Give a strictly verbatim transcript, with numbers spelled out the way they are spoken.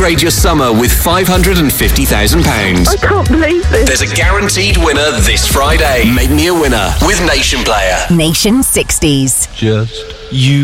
Upgrade your summer with five hundred fifty thousand pounds. I can't believe this. There's a guaranteed winner this Friday. Make me a winner with Nation Player. Nation sixties. Just you.